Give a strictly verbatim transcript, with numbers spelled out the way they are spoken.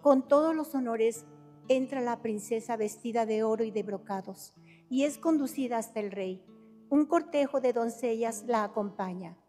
Con todos los honores entra la princesa vestida de oro y de brocados, y es conducida hasta el rey. Un cortejo de doncellas la acompaña.